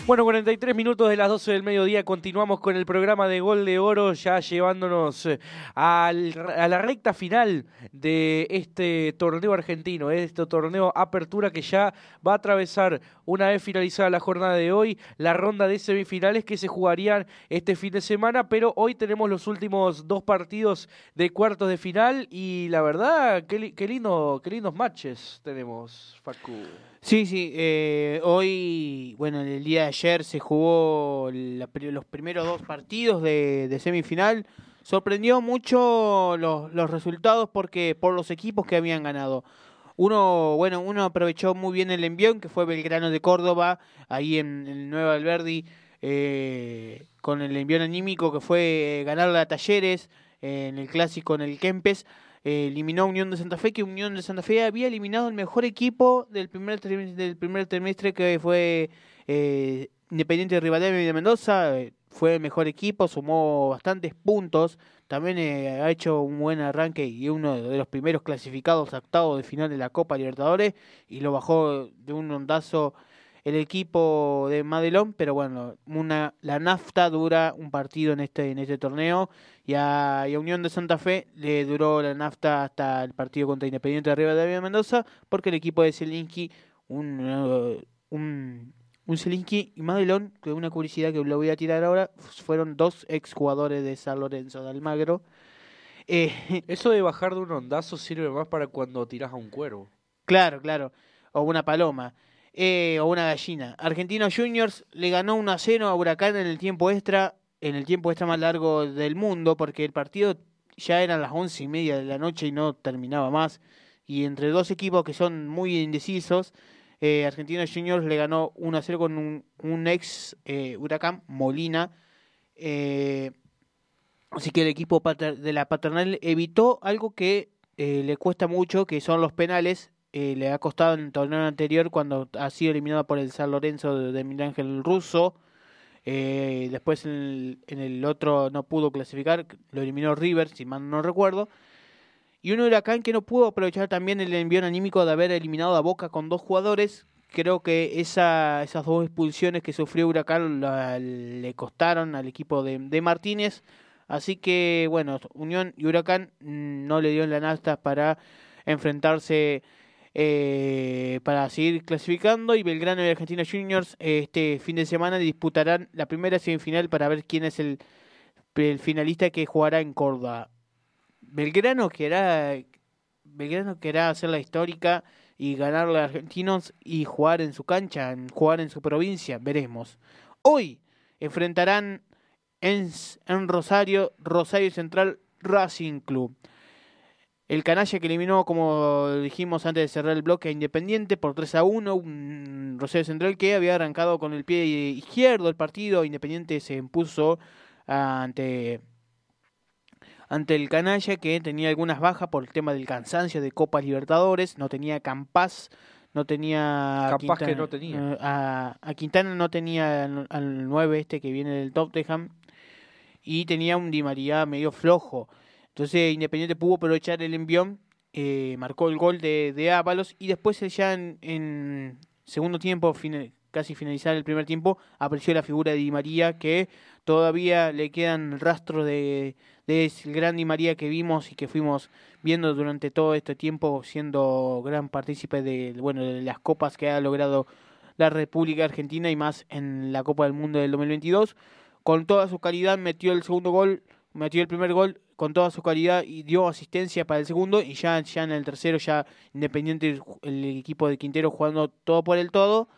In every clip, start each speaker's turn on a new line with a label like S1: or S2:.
S1: Bueno, 43 minutos de las 12 del mediodía, continuamos con el programa de Gol de Oro, ya llevándonos a la recta final de este torneo argentino, este torneo Apertura que ya va a atravesar, una vez finalizada la jornada de hoy, la ronda de semifinales que se jugarían este fin de semana, pero hoy tenemos los últimos dos partidos de cuartos de final y la verdad, qué lindos matches tenemos, Facu.
S2: Sí, hoy, bueno, el día de ayer se jugó los primeros dos partidos de semifinal. Sorprendió mucho los resultados porque por los equipos que habían ganado. Uno aprovechó muy bien el envión, que fue Belgrano de Córdoba, ahí en el Nuevo Alberdi, con el envión anímico que fue ganarle a Talleres en el clásico en el Kempes. Eliminó a Unión de Santa Fe, que Unión de Santa Fe había eliminado el mejor equipo del primer trimestre, que fue Independiente de Rivadavia y de Mendoza. Fue el mejor equipo, sumó bastantes puntos, también ha hecho un buen arranque y uno de los primeros clasificados a octavos de final de la Copa Libertadores, y lo bajó de un ondazo el equipo de Madelón. Pero bueno, la nafta dura un partido en este torneo, y a Unión de Santa Fe le duró la nafta hasta el partido contra Independiente de Rivadavia de Mendoza, porque el equipo de Zielinski, un Zielinski y Madelón, que una curiosidad que lo voy a tirar ahora, fueron dos exjugadores de San Lorenzo de Almagro.
S1: Eso de bajar de un ondazo sirve más para cuando tirás a un cuervo.
S2: Claro, o una paloma. O una gallina. Argentinos Juniors le ganó 1-0 a Huracán en el tiempo extra más largo del mundo, porque el partido ya eran las 11:30 de la noche y no terminaba más. Y entre dos equipos que son muy indecisos, Argentinos Juniors le ganó 1-0 con un ex Huracán, Molina. Así que el equipo de la Paternal evitó algo que le cuesta mucho, que son los penales. Le ha costado en el torneo anterior, cuando ha sido eliminado por el San Lorenzo de Miguel Ángel Russo. Después en el otro no pudo clasificar, lo eliminó River, si mal no recuerdo. Y un Huracán que no pudo aprovechar también el envión anímico de haber eliminado a Boca con dos jugadores. Creo que esas dos expulsiones que sufrió Huracán le costaron al equipo de Martínez. Así que, bueno, Unión y Huracán no le dio la nafta para enfrentarse, para seguir clasificando. Y Belgrano y Argentinos Juniors este fin de semana disputarán la primera semifinal para ver quién es el finalista que jugará en Córdoba. Belgrano querrá hacer la histórica y ganarle a Argentinos y jugar en su cancha, jugar en su provincia, veremos. Hoy enfrentarán en Rosario Central Racing Club. El canalla que eliminó, como dijimos antes de cerrar el bloque, a Independiente por 3-1. Un Rosario Central que había arrancado con el pie izquierdo el partido. Independiente se impuso ante el canalla, que tenía algunas bajas por el tema del cansancio de Copa Libertadores. No tenía Campas, no tenía
S1: Capaz que no tenía.
S2: a Quintana, no tenía al 9 que viene del Tottenham, y tenía un Di María medio flojo. Entonces Independiente pudo aprovechar el envión, marcó el gol de Ábalos, y después ya en segundo tiempo, casi finalizar el primer tiempo, apareció la figura de Di María, que todavía le quedan rastros de ese gran Di María que vimos y que fuimos viendo durante todo este tiempo, siendo gran partícipe de las copas que ha logrado la República Argentina, y más en la Copa del Mundo del 2022. Con toda su calidad metió el primer gol con toda su calidad y dio asistencia para el segundo, y ya en el tercero, ya Independiente, el equipo de Quintero jugando todo por el todo,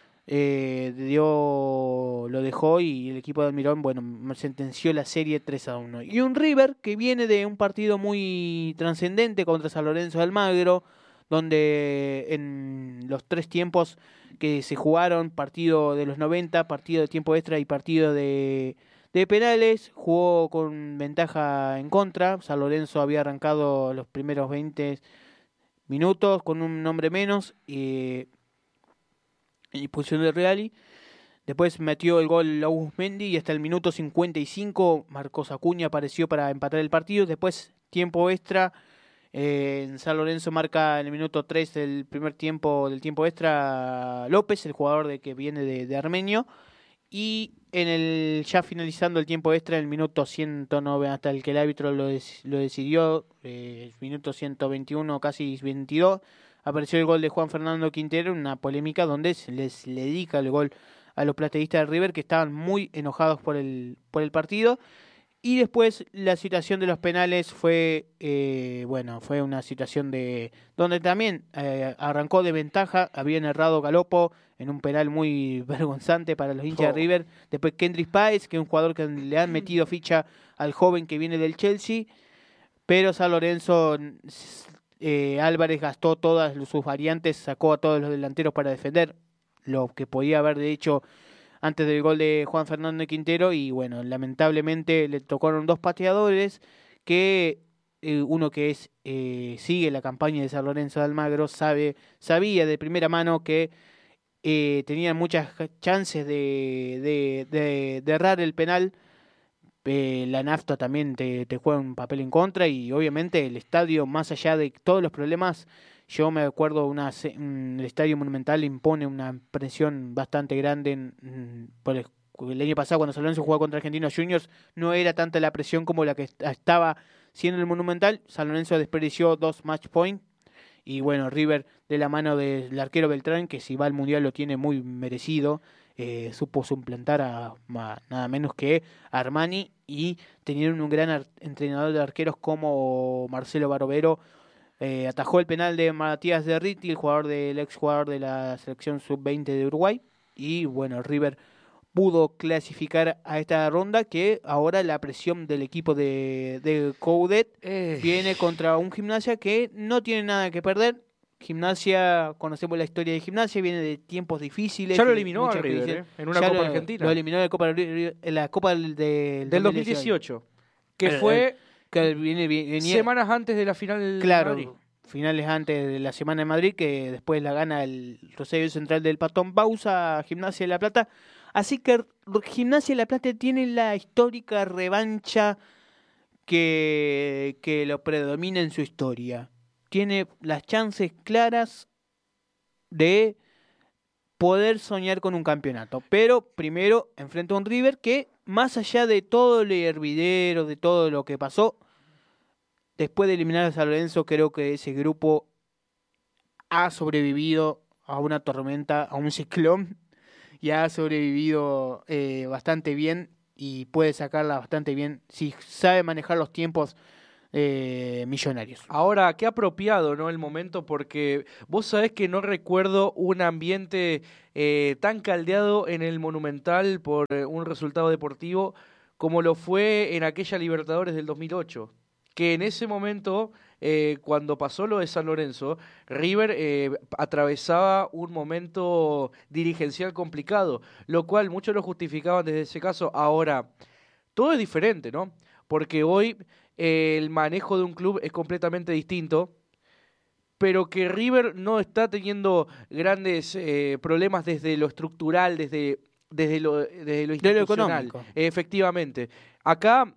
S2: lo dejó, y el equipo de Almirón, sentenció la serie 3-1. Y un River que viene de un partido muy trascendente contra San Lorenzo de Almagro, donde en los tres tiempos que se jugaron, partido de los 90, partido de tiempo extra y partido de penales, jugó con ventaja en contra. San Lorenzo había arrancado los primeros 20 minutos con un hombre menos, y expulsión de Reali. Después metió el gol August-Mendi, y hasta el minuto 55 Marcos Acuña apareció para empatar el partido. Después, tiempo extra, en San Lorenzo marca en el minuto 3 del primer tiempo del tiempo extra López, el jugador que viene de Armenio. y ya finalizando el tiempo extra, en el minuto 109, hasta el que el árbitro lo decidió, minuto 121, casi 22, apareció el gol de Juan Fernando Quintero, una polémica donde se le dedica el gol a los plateístas de River, que estaban muy enojados por el partido. Y después la situación de los penales fue, fue una situación donde también arrancó de ventaja, habían errado Galopo en un penal muy vergonzante para los hinchas de River. Después Kendrick Páez, que es un jugador que le han metido ficha al joven que viene del Chelsea, pero San Lorenzo, Álvarez gastó todas sus variantes, sacó a todos los delanteros para defender, lo que podía haber de hecho antes del gol de Juan Fernando Quintero, y bueno, lamentablemente le tocaron dos pateadores que uno que sigue la campaña de San Lorenzo de Almagro sabía de primera mano que tenían muchas chances de errar el penal. La nafta también te juega un papel en contra, y obviamente el estadio, más allá de todos los problemas, yo me acuerdo el Estadio Monumental impone una presión bastante grande. Por el año pasado, cuando San Lorenzo jugaba contra Argentinos Juniors, no era tanta la presión como la que estaba siendo el Monumental. San Lorenzo desperdició 2 match points, y bueno, River, de la mano del arquero Beltrán, que si va al Mundial lo tiene muy merecido, supo suplantar a nada menos que Armani, y tenían un gran entrenador de arqueros como Marcelo Barovero. Atajó el penal de Matías Derriti, el ex jugador de la selección sub-20 de Uruguay, y bueno, River pudo clasificar a esta ronda, que ahora la presión del equipo de Coudet viene contra un Gimnasia que no tiene nada que perder. Gimnasia, conocemos la historia de Gimnasia, viene de tiempos difíciles.
S1: Ya lo eliminó a River, en una Copa Argentina.
S2: Lo eliminó en la Copa del
S1: 2018, que fue
S2: que venía
S1: semanas antes de la final de Madrid.
S2: Finales antes de la semana de Madrid, que después la gana el Rosario Central del Patón Bausa a Gimnasia de La Plata. Así que Gimnasia de La Plata tiene la histórica revancha que lo predomina en su historia. Tiene las chances claras de poder soñar con un campeonato. Pero primero enfrenta a un River que, más allá de todo el hervidero, de todo lo que pasó, después de eliminar a San Lorenzo, creo que ese grupo ha sobrevivido a una tormenta, a un ciclón, y ha sobrevivido bastante bien, y puede sacarla bastante bien si sabe manejar los tiempos Millonarios.
S1: Ahora, qué apropiado, ¿no? El momento, porque vos sabés que no recuerdo un ambiente tan caldeado en el Monumental por un resultado deportivo como lo fue en aquella Libertadores del 2008. Que en ese momento, cuando pasó lo de San Lorenzo, River atravesaba un momento dirigencial complicado, lo cual muchos lo justificaban desde ese caso. Ahora, todo es diferente, ¿no? Porque hoy el manejo de un club es completamente distinto, pero que River no está teniendo grandes problemas desde lo estructural, desde lo institucional.
S2: Económico.
S1: Efectivamente. Acá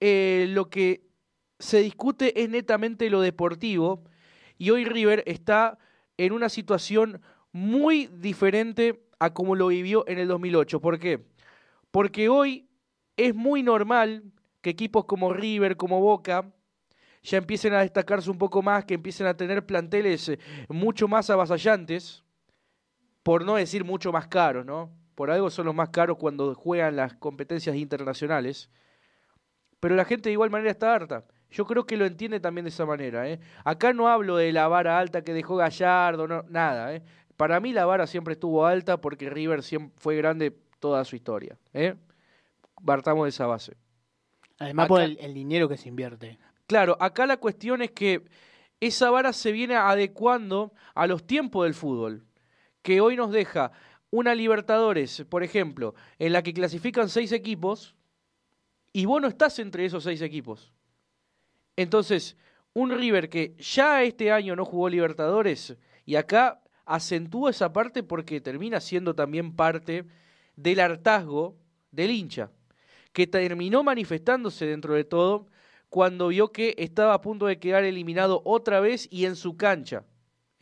S1: lo que se discute es netamente lo deportivo, y hoy River está en una situación muy diferente a como lo vivió en el 2008. ¿Por qué? Porque hoy es muy normal que equipos como River, como Boca, ya empiecen a destacarse un poco más, que empiecen a tener planteles mucho más avasallantes, por no decir mucho más caros, ¿no? Por algo son los más caros cuando juegan las competencias internacionales. Pero la gente de igual manera está harta. Yo creo que lo entiende también de esa manera, ¿eh? Acá no hablo de la vara alta que dejó Gallardo, no, nada, ¿eh? Para mí la vara siempre estuvo alta porque River siempre fue grande toda su historia, ¿eh? Partamos de esa base.
S2: Además
S1: Acá,
S2: por el dinero que se invierte.
S1: Claro, acá la cuestión es que esa vara se viene adecuando a los tiempos del fútbol, que hoy nos deja una Libertadores, por ejemplo, en la que clasifican 6 equipos y vos no estás entre esos 6 equipos. Entonces, un River que ya este año no jugó Libertadores, y acá acentúa esa parte porque termina siendo también parte del hartazgo del hincha, que terminó manifestándose dentro de todo cuando vio que estaba a punto de quedar eliminado otra vez y en su cancha.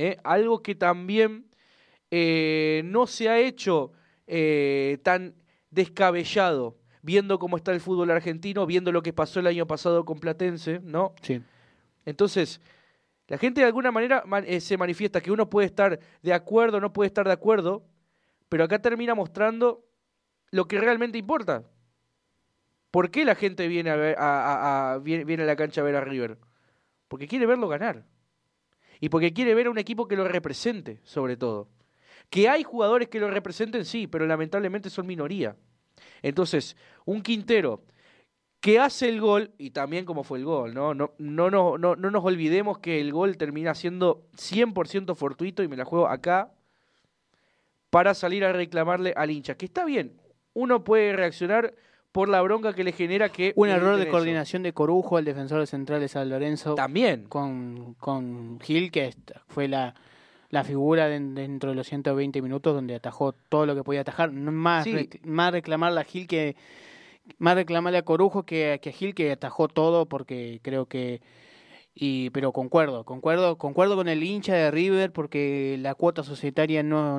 S1: Algo que también no se ha hecho tan descabellado, viendo cómo está el fútbol argentino, viendo lo que pasó el año pasado con Platense, ¿no?
S2: Sí.
S1: Entonces, la gente de alguna manera se manifiesta que uno puede estar de acuerdo, no puede estar de acuerdo, pero acá termina mostrando lo que realmente importa. ¿Por qué la gente viene a ver, viene a la cancha a ver a River? Porque quiere verlo ganar. Y porque quiere ver a un equipo que lo represente, sobre todo. Que hay jugadores que lo representen, sí, pero lamentablemente son minoría. Entonces, un Quintero que hace el gol, y también como fue el gol, ¿no? No nos olvidemos que el gol termina siendo 100% fortuito, y me la juego acá, para salir a reclamarle al hincha. Que está bien, uno puede reaccionar por la bronca que le genera que...
S2: Un error de coordinación de Corujo, el defensor de central de San Lorenzo.
S1: También.
S2: Con Gil, que fue la figura dentro de los 120 minutos donde atajó todo lo que podía atajar. Más reclamarle a Gil más reclamarle a Corujo que a Gil, que atajó todo, porque creo que... pero concuerdo con el hincha de River, porque la cuota societaria no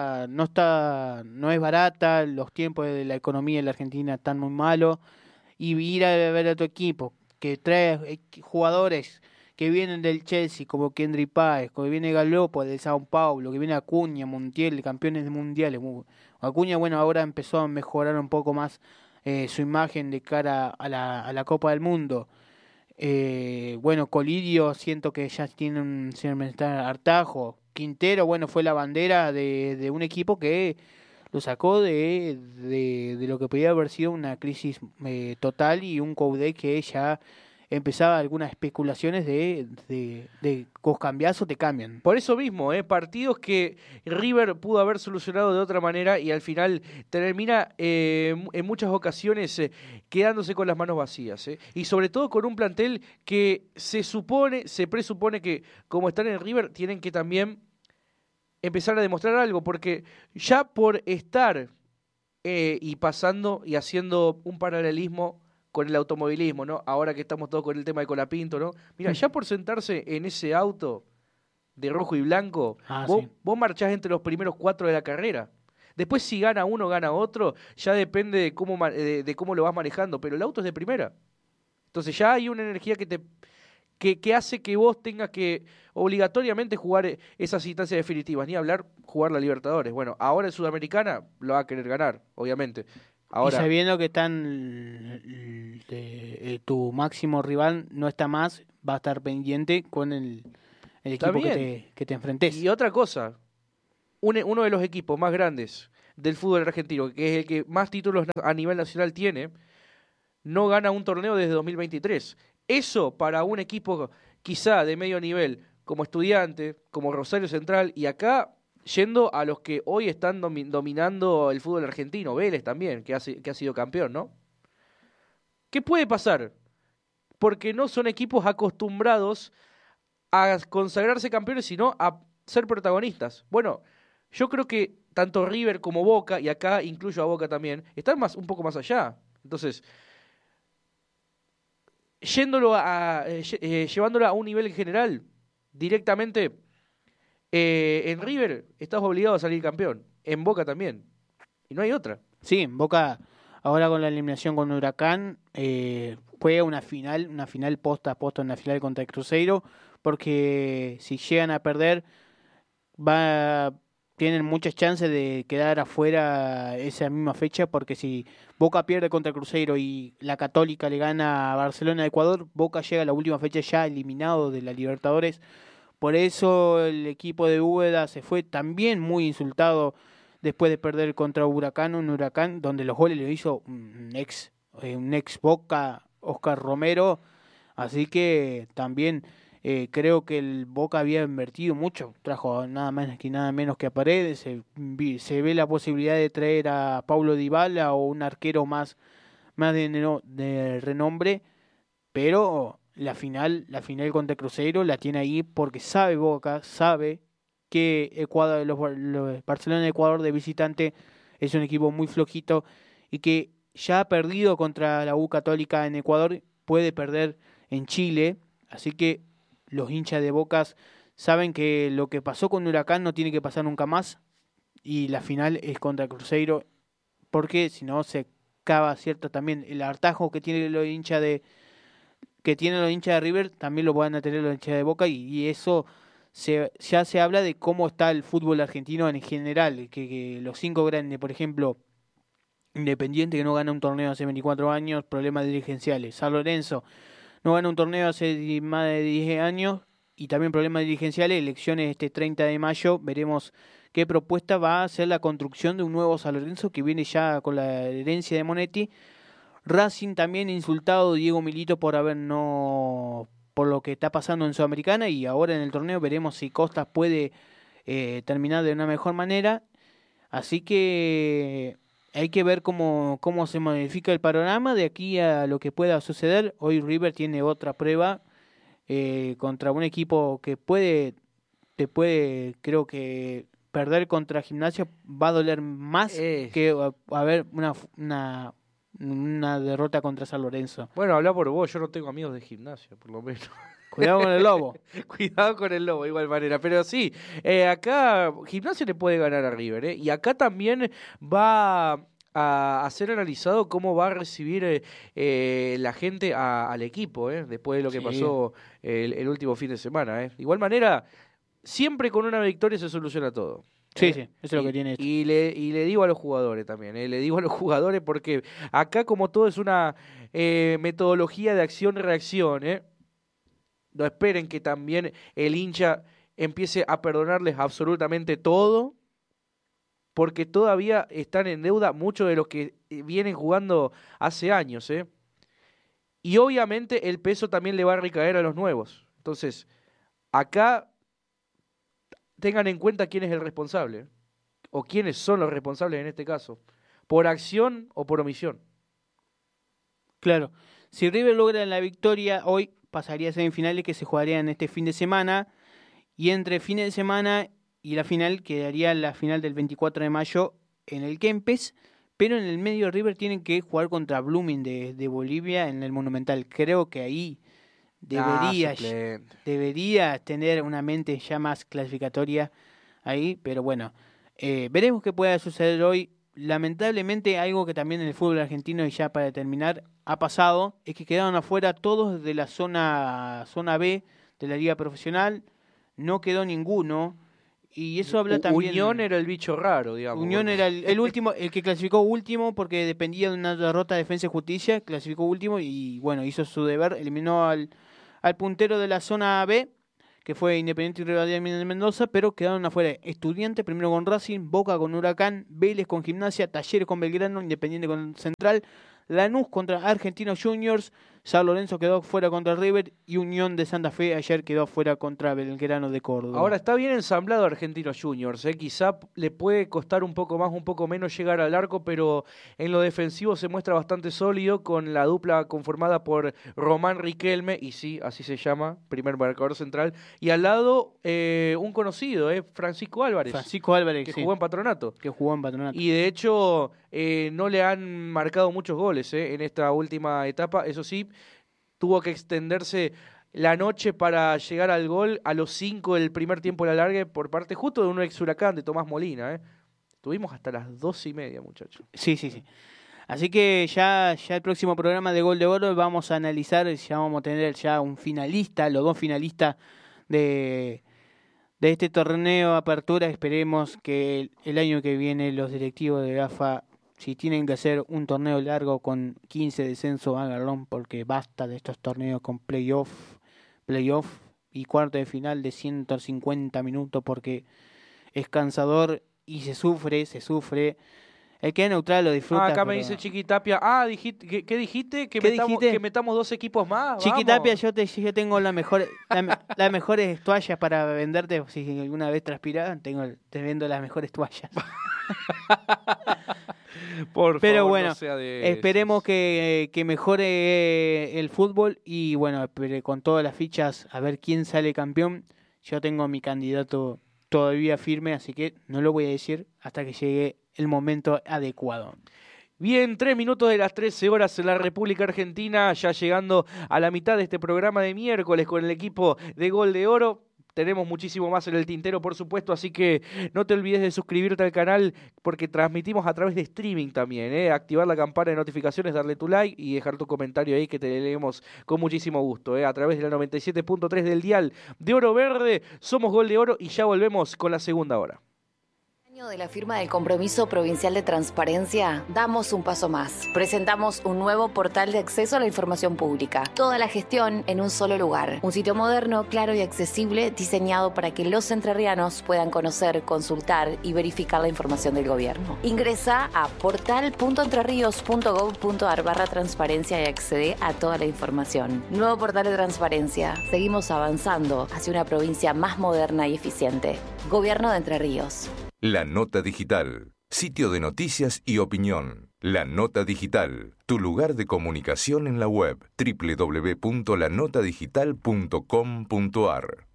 S2: es barata, los tiempos de la economía en la Argentina están muy malos, y ir a ver a tu equipo que trae jugadores que vienen del Chelsea, como Kendrick Páez, que viene Galopo del Sao Paulo, que viene Acuña, Montiel, campeones mundiales. Acuña, bueno, ahora empezó a mejorar un poco más su imagen de cara a la Copa del Mundo. Bueno, Colidio siento que ya tiene un cierto hartajo. Quintero, bueno, fue la bandera de un equipo que lo sacó de lo que podía haber sido una crisis total, y un Coudet que ya empezaba algunas especulaciones de os cambiás o te cambian.
S1: Por eso mismo, partidos que River pudo haber solucionado de otra manera, y al final termina en muchas ocasiones quedándose con las manos vacías. Y sobre todo con un plantel que se presupone que, como están en River, tienen que también empezar a demostrar algo, porque ya por estar y pasando y haciendo un paralelismo con el automovilismo, ¿no? Ahora que estamos todos con el tema de Colapinto, ¿no? Mira, ya por sentarse en ese auto de rojo y blanco, vos marchás entre los primeros 4 de la carrera. Después, si gana uno, gana otro, ya depende de cómo lo vas manejando, pero el auto es de primera. Entonces ya hay una energía que hace que vos tengas que obligatoriamente jugar esas instancias definitivas, ni hablar jugar la Libertadores. Bueno, ahora en Sudamericana lo va a querer ganar, obviamente. Ahora,
S2: y sabiendo que tu máximo rival no está más, va a estar pendiente con el equipo que te enfrentes.
S1: Y otra cosa, uno de los equipos más grandes del fútbol argentino, que es el que más títulos a nivel nacional tiene, no gana un torneo desde 2023. Eso para un equipo quizá de medio nivel, como Estudiante, como Rosario Central, y acá yendo a los que hoy están dominando el fútbol argentino, Vélez también, que ha sido campeón, ¿no? ¿Qué puede pasar? Porque no son equipos acostumbrados a consagrarse campeones, sino a ser protagonistas. Bueno, yo creo que tanto River como Boca, y acá incluyo a Boca también, están un poco más allá. Entonces, llevándolo a un nivel general, directamente en River estás obligado a salir campeón, en Boca también, y no hay otra.
S2: Sí, en Boca, ahora con la eliminación con Huracán, juega una final posta a posta, una final contra el Cruzeiro, porque si llegan a perder, tienen muchas chances de quedar afuera esa misma fecha, porque si Boca pierde contra el Cruzeiro y la Católica le gana a Barcelona de Ecuador, Boca llega a la última fecha ya eliminado de la Libertadores. Por eso el equipo de Úbeda se fue también muy insultado después de perder contra Huracán, un Huracán donde los goles lo hizo un ex Boca, Oscar Romero. Así que también creo que el Boca había invertido mucho, trajo nada menos que a Paredes, se ve la posibilidad de traer a Paulo Dybala o un arquero más de renombre, pero la final contra Cruzeiro la tiene ahí porque Boca sabe que los Barcelona de Ecuador de visitante es un equipo muy flojito, y que ya ha perdido contra la U Católica en Ecuador, puede perder en Chile. Así que los hinchas de Bocas saben que lo que pasó con Huracán no tiene que pasar nunca más, y la final es contra Cruzeiro porque si no se cava cierto también el hartazgo que tienen los hinchas de River, también lo van a tener los hinchas de Boca, y eso ya se habla de cómo está el fútbol argentino en general, que los 5 grandes, por ejemplo, Independiente, que no gana un torneo hace 24 años, problemas dirigenciales. San Lorenzo no gana un torneo hace más de 10 años y también problemas dirigenciales. Elecciones este 30 de mayo, veremos qué propuesta va a ser la construcción de un nuevo San Lorenzo que viene ya con la herencia de Monetti. Racing también insultado, Diego Milito, por lo que está pasando en Sudamericana, y ahora en el torneo veremos si Costas puede terminar de una mejor manera. Así que hay que ver cómo se modifica el panorama de aquí a lo que pueda suceder. Hoy River tiene otra prueba contra un equipo que creo que perder contra Gimnasia va a doler más que haber una derrota contra San Lorenzo.
S1: Bueno, habla por vos, yo no tengo amigos de Gimnasia, por lo menos.
S2: Cuidado con el lobo.
S1: Cuidado con el lobo, de igual manera. Pero sí, acá Gimnasia le puede ganar a River, y acá también va a ser analizado cómo va a recibir la gente al equipo, después de lo que pasó el último fin de semana. De igual manera, siempre con una victoria se soluciona todo.
S2: Sí, eso es lo que tiene esto.
S1: Y le digo a los jugadores también, le digo a los jugadores, porque acá como todo es una metodología de acción-reacción, no esperen que también el hincha empiece a perdonarles absolutamente todo, porque todavía están en deuda muchos de los que vienen jugando hace años, Y obviamente el peso también le va a recaer a los nuevos. Entonces, acá tengan en cuenta quién es el responsable, o quiénes son los responsables en este caso, por acción o por omisión.
S2: Claro, si River logra la victoria hoy, pasaría a semifinales que se jugarían este fin de semana, y entre fines de semana y la final quedaría la final del 24 de mayo en el Kempes, pero en el medio River tienen que jugar contra Blooming de Bolivia en el Monumental. Creo que ahí debería tener una mente ya más clasificatoria ahí, pero bueno, veremos qué pueda suceder hoy. Lamentablemente, algo que también en el fútbol argentino, y ya para terminar, ha pasado, es que quedaron afuera todos de la zona B de la liga profesional, no quedó ninguno, y eso habla también...
S1: Unión era el bicho raro, digamos.
S2: Unión era el último, el que clasificó último, porque dependía de una derrota de Defensa y Justicia, clasificó último y bueno, hizo su deber, eliminó al puntero de la zona B, que fue Independiente y Rivadavia de Mendoza, pero quedaron afuera Estudiantes, primero con Racing, Boca con Huracán, Vélez con Gimnasia, Talleres con Belgrano, Independiente con Central, Lanús contra Argentinos Juniors, San Lorenzo quedó fuera contra River, y Unión de Santa Fe ayer quedó fuera contra Belgrano de Córdoba.
S1: Ahora está bien ensamblado Argentinos Juniors, quizá le puede costar un poco más, un poco menos llegar al arco, pero en lo defensivo se muestra bastante sólido, con la dupla conformada por Román Riquelme, y sí, así se llama, primer marcador central, y al lado un conocido, Francisco Álvarez, que
S2: sí,
S1: jugó en Patronato.
S2: Y
S1: de hecho no le han marcado muchos goles en esta última etapa, eso sí, tuvo que extenderse la noche para llegar al gol a los 5 del primer tiempo de la largue por parte justo de un ex Huracán, de Tomás Molina. Tuvimos hasta las 12:30, muchachos.
S2: Sí. Así que ya el próximo programa de Gol de Oro vamos a analizar, ya vamos a tener ya un finalista, los dos finalistas de este torneo Apertura. Esperemos que el año que viene los directivos de AFA, si tienen que hacer un torneo largo con 15 descensos, háganlo, porque basta de estos torneos con playoff y cuarto de final de 150 minutos, porque es cansador y se sufre. El que es neutral lo disfruta.
S1: Acá me dice Chiquitapia. ¿Qué dijiste? ¿Que metamos 2 equipos más?
S2: Chiquitapia, yo tengo las mejores toallas para venderte. Si alguna vez transpiras, te vendo las mejores toallas.
S1: Pero
S2: bueno,
S1: no sea
S2: esperemos que mejore el fútbol, y bueno, con todas las fichas a ver quién sale campeón. Yo tengo a mi candidato todavía firme, así que no lo voy a decir hasta que llegue el momento adecuado.
S1: Bien, 3 minutos de las 13 horas en la República Argentina, ya llegando a la mitad de este programa de miércoles con el equipo de Gol de Oro. tenemos muchísimo más en el tintero, por supuesto, así que no te olvides de suscribirte al canal porque transmitimos a través de streaming también, activar la campana de notificaciones, darle tu like y dejar tu comentario ahí que te leemos con muchísimo gusto, a través de la 97.3 del dial de Oro Verde. Somos Gol de Oro y ya volvemos con la segunda hora.
S3: De la firma del Compromiso Provincial de Transparencia, damos un paso más. Presentamos un nuevo portal de acceso a la información pública. Toda la gestión en un solo lugar. Un sitio moderno, claro y accesible, diseñado para que los entrerrianos puedan conocer, consultar y verificar la información del gobierno. Ingresa a portal.entrerrios.gov.ar/transparencia y accede a toda la información. Nuevo portal de transparencia. Seguimos avanzando hacia una provincia más moderna y eficiente. Gobierno de Entre Ríos.
S4: La Nota Digital, sitio de noticias y opinión. La Nota Digital, tu lugar de comunicación en la web, www.lanotadigital.com.ar.